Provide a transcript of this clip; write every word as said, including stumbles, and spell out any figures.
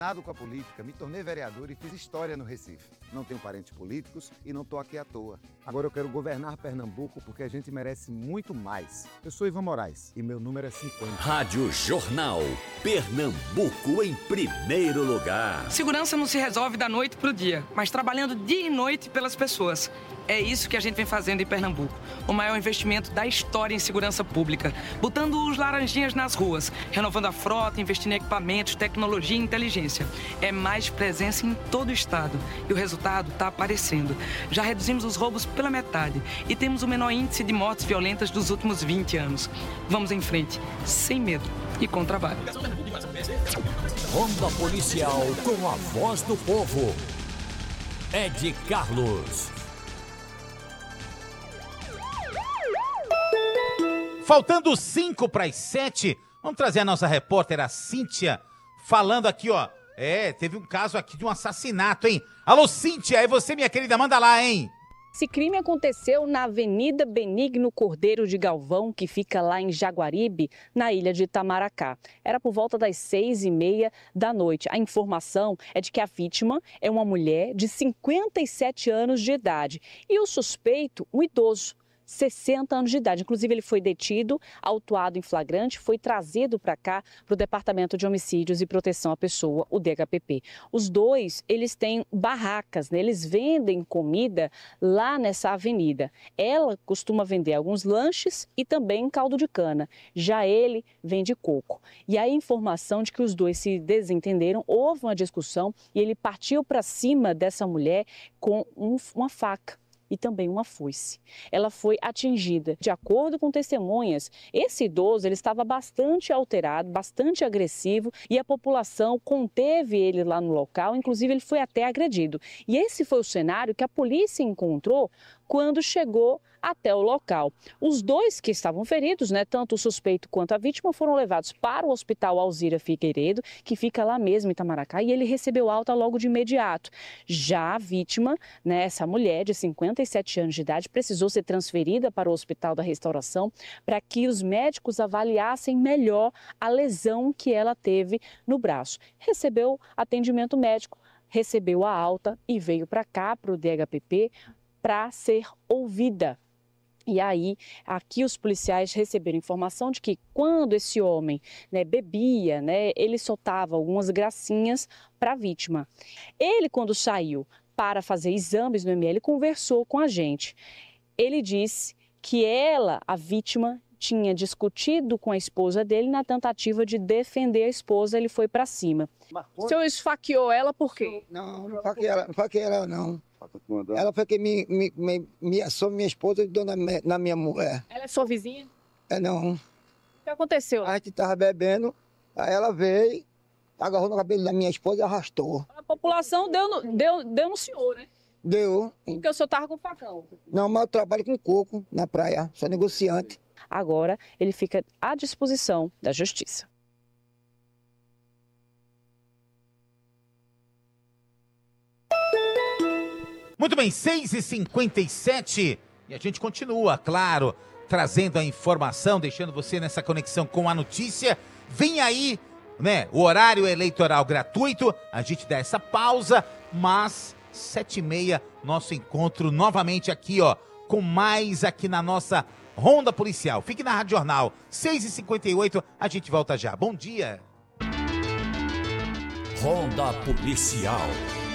Com a política, me tornei vereador e fiz história no Recife. Não tenho parentes políticos e não estou aqui à toa. Agora eu quero governar Pernambuco porque a gente merece muito mais. Eu sou Ivan Moraes e meu número é cinquenta. Rádio Jornal. Pernambuco em primeiro lugar. Segurança não se resolve da noite pro dia, mas trabalhando dia e noite pelas pessoas. É isso que a gente vem fazendo em Pernambuco. O maior investimento da história em segurança pública. Botando os laranjinhas nas ruas, renovando a frota, investindo em equipamentos, tecnologia e inteligência. É mais presença em todo o estado. E o resultado está aparecendo. Já reduzimos os roubos pela metade e temos o menor índice de mortes violentas dos últimos vinte anos. Vamos em frente, sem medo e com trabalho. Ronda Policial com a voz do povo. Ed Carlos. Faltando cinco para as sete, vamos trazer a nossa repórter, a Cíntia, falando aqui, ó. É, teve um caso aqui de um assassinato, hein? Alô, Cíntia, é você, minha querida? Manda lá, hein? Esse crime aconteceu na Avenida Benigno Cordeiro de Galvão, que fica lá em Jaguaribe, na ilha de Itamaracá. Era por volta das seis e meia da noite. A informação é de que a vítima é uma mulher de cinquenta e sete anos de idade e o suspeito, um idoso. sessenta anos de idade. Inclusive, ele foi detido, autuado em flagrante, foi trazido para cá, para o Departamento de Homicídios e Proteção à Pessoa, o D H P P. Os dois, eles têm barracas, né? Eles vendem comida lá nessa avenida. Ela costuma vender alguns lanches e também caldo de cana. Já ele vende coco. E a informação de que os dois se desentenderam, houve uma discussão e ele partiu para cima dessa mulher com um, uma faca e também uma foice. Ela foi atingida. De acordo com testemunhas, esse idoso ele estava bastante alterado, bastante agressivo e a população conteve ele lá no local, inclusive ele foi até agredido. E esse foi o cenário que a polícia encontrou quando chegou até o local. Os dois que estavam feridos, né, tanto o suspeito quanto a vítima, foram levados para o Hospital Alzira Figueiredo, que fica lá mesmo em Itamaracá, e ele recebeu alta logo de imediato. Já a vítima, né, essa mulher de cinquenta e sete anos de idade, precisou ser transferida para o Hospital da Restauração para que os médicos avaliassem melhor a lesão que ela teve no braço. Recebeu atendimento médico, recebeu a alta e veio para cá, para o D H P P, para ser ouvida. E aí, aqui os policiais receberam informação de que quando esse homem, né, bebia, né, ele soltava algumas gracinhas para a vítima. Ele, quando saiu para fazer exames no M L, conversou com a gente. Ele disse que ela, a vítima, tinha discutido com a esposa dele na tentativa de defender a esposa, ele foi para cima. O senhor esfaqueou ela por quê? Não, não esfaqueei ela, não esfaqueei ela não. Ela foi que me, me, me, me assou minha esposa e deu na, na minha mulher. Ela é sua vizinha? É não. O que aconteceu? A gente tava bebendo, aí ela veio, agarrou no cabelo da minha esposa e arrastou. A população deu no, deu, deu no senhor, né? Deu. Porque o senhor tava com facão. Não, mas eu trabalho com coco na praia, sou negociante. Agora ele fica à disposição da justiça. Muito bem, seis e cinquenta e sete e a gente continua, claro, trazendo a informação, deixando você nessa conexão com a notícia. Vem aí, né, o horário eleitoral gratuito, a gente dá essa pausa, mas sete e meia, nosso encontro novamente aqui, ó, com mais aqui na nossa Ronda Policial. Fique na Rádio Jornal, seis e cinquenta e oito, a gente volta já. Bom dia. Ronda Policial.